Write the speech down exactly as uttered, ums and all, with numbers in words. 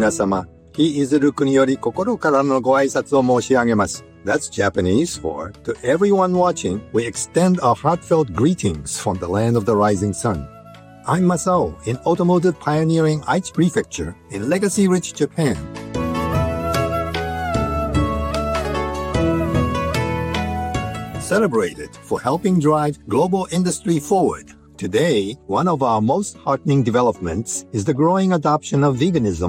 皆様、日いずる国より心からのご挨拶を申し上げます。That's Japanese for, to everyone watching, we extend our heartfelt greetings from the land of the rising sun. I'm Masao in automotive pioneering Aichi Prefecture in legacy-rich Japan. Celebrated for helping drive global industry forward. Today, one of our most heartening developments is the growing adoption of veganism